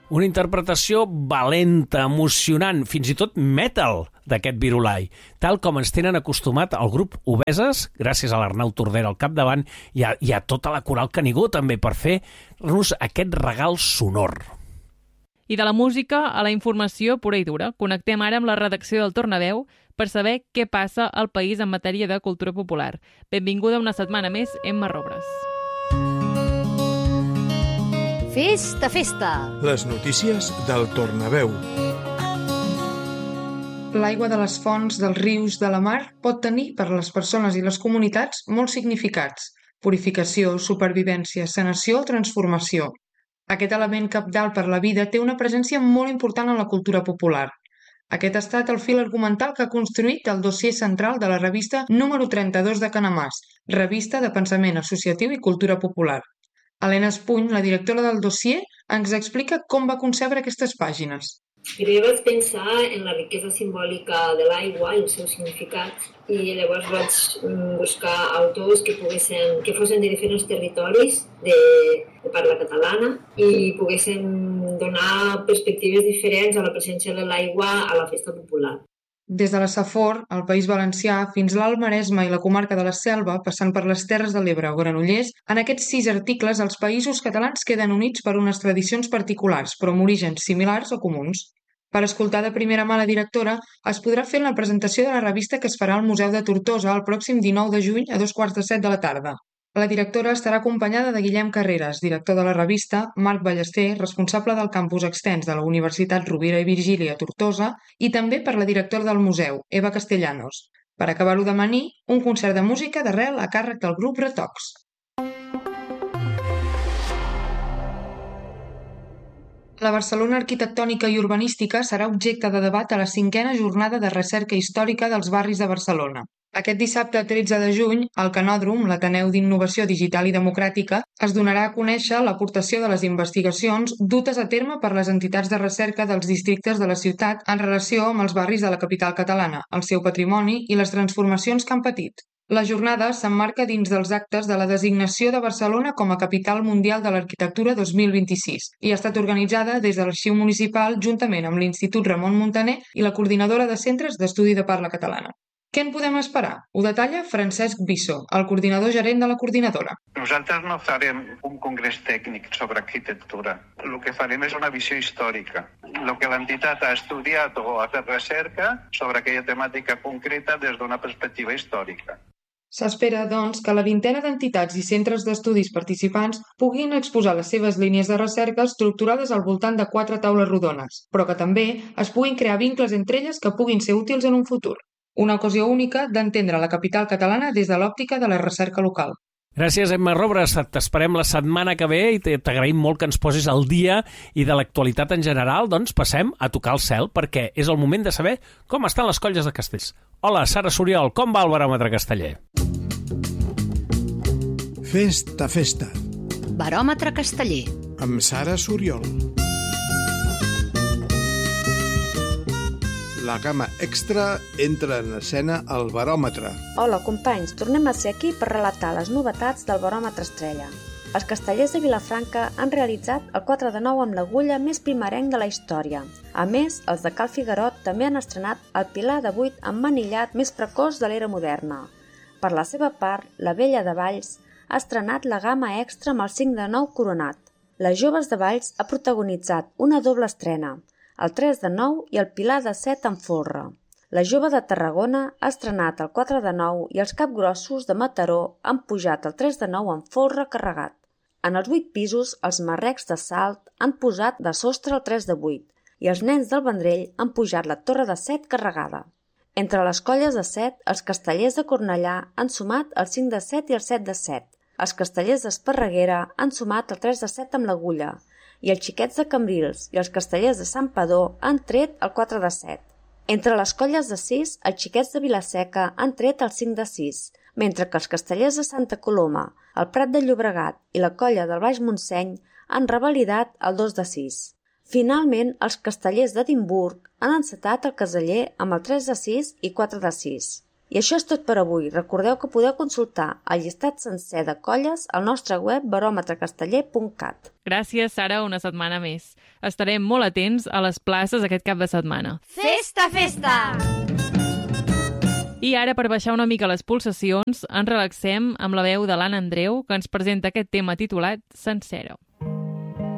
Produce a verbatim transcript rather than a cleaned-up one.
Una interpretació valenta, emocionant, fins i tot metal d'aquest virulai, tal com ens tenen acostumat al grup Obeses, gràcies a l'Arnau Tordera al capdavant, i a, i a tota la coral Canigó també, per fer-nos aquest regal sonor. I de la música a la informació pura i dura. Connectem ara amb la redacció del Tornaveu per saber què passa al país en matèria de cultura popular. Benvinguda una setmana més, Emma Robres. Festa, festa! Les notícies del Tornaveu. L'aigua de les fonts, dels rius, de la mar pot tenir per a les persones i les comunitats molts significats: purificació, supervivència, sanació o transformació. Aquest element cabdal per la vida té una presència molt important en la cultura popular. Aquest ha estat el fil argumental que ha construït el dossier central de la revista número trenta-dos de Canemàs, revista de pensament associatiu i cultura popular. Helena Espuny, la directora del dossier, ens explica com va concebre aquestes pàgines. Primer vaig pensar en la riquesa simbòlica de l'aigua i el seu significat, i llavors vaig buscar autors que poguessin, que fossin de diferents territoris de, de parla catalana i poguessin donar perspectives diferents a la presència de l'aigua a la festa popular. Des de la Safor, el País Valencià, fins l'Alt Maresme i la comarca de la Selva, passant per les Terres de l'Ebre o Granollers, en aquests sis articles els països catalans queden units per unes tradicions particulars, però amb orígens similars o comuns. Per escoltar de primera mà la directora, es podrà fer en la presentació de la revista que es farà al Museu de Tortosa el pròxim dinou de juny a dos quarts de set de la tarda. La directora estarà acompanyada de Guillem Carreras, director de la revista, Marc Ballester, responsable del campus extens de la Universitat Rovira i Virgili a Tortosa, i també per la directora del museu, Eva Castellanos. Per acabar-ho d'amanir, un concert de música d'arrel a càrrec del grup Retox. La Barcelona arquitectònica i urbanística serà objecte de debat a la cinquena jornada de recerca històrica dels barris de Barcelona. Aquest dissabte tretze de juny, al Canòdrom, l'Ateneu d'Innovació Digital i Democràtica, es donarà a conèixer l'aportació de les investigacions dutes a terme per les entitats de recerca dels districtes de la ciutat en relació amb els barris de la capital catalana, el seu patrimoni i les transformacions que han patit. La jornada s'emmarca dins dels actes de la designació de Barcelona com a Capital Mundial de l'Arquitectura dos mil vint-i-sis i ha estat organitzada des de l'Arxiu Municipal juntament amb l'Institut Ramon Muntaner i la Coordinadora de Centres d'Estudi de Parla Catalana. Què en podem esperar? Ho detalla Francesc Bissó, el coordinador gerent de la coordinadora. Nosaltres no farem un congrés tècnic sobre arquitectura. El que farem és una visió històrica. El que l'entitat ha estudiat o ha fet recerca sobre aquella temàtica concreta des d'una perspectiva històrica. S'espera, doncs, que la vintena d'entitats i centres d'estudis participants puguin exposar les seves línies de recerca estructurades al voltant de quatre taules rodones, però que també es puguin crear vincles entre elles que puguin ser útils en un futur. Una ocasió única d'entendre la capital catalana des de l'òptica de la recerca local. Gràcies, Emma Robres. T'esperem la setmana que ve i t'agraïm molt que ens posis al dia i de l'actualitat en general, doncs passem a tocar el cel perquè és el moment de saber com estan les colles de castells. Hola, Sara Soriol, com va el baròmetre casteller? Festa, festa. Baròmetre casteller. Amb Sara Soriol. La gamma extra entra en escena al baròmetre. Hola, companys, tornem a ser aquí per relatar les novetats del baròmetre estrella. Els castellers de Vilafranca han realitzat el quatre de nou amb l'agulla més primerenc de la història. A més, els de Cal Figuerot també han estrenat el pilar de vuit emmanillat més precoç de l'era moderna. Per la seva part, la Vella de Valls ha estrenat la gamma extra amb el cinc de nou coronat. Les Joves de Valls ha protagonitzat una doble estrena, el tres de nou i el pilar de set en folre. La Jove de Tarragona ha estrenat el quatre de nou i els Capgrossos de Mataró han pujat el tres de nou en folre carregat. En els vuit pisos, els marrecs de Salt han posat de sostre el tres de vuit i els nens del Vendrell han pujat la torre de set carregada. Entre les colles de set, els castellers de Cornellà han sumat el cinc de set i el set de set. Els castellers d'Esparreguera han sumat el tres de set amb l'agulla i els xiquets de Cambrils i els castellers de Sant Padó han tret el quatre de set. Entre les colles de sis, els xiquets de Vilaseca han tret el cinc de sis, mentre que els castellers de Santa Coloma, el Prat de Llobregat i la colla del Baix Montseny han revalidat el dos de sis. Finalment, els castellers d'Edimburg han encetat el caseller amb el tres de sis i quatre de sis. I això és tot per avui. Recordeu que podeu consultar el llistat sencer de colles al nostre web baròmetre casteller punt cat. Gràcies, Sara, una setmana més. Estarem molt atents a les places aquest cap de setmana. Festa, festa! I ara, per baixar una mica les pulsacions, ens relaxem amb la veu de l'Anna Andreu, que ens presenta aquest tema titulat Sencero.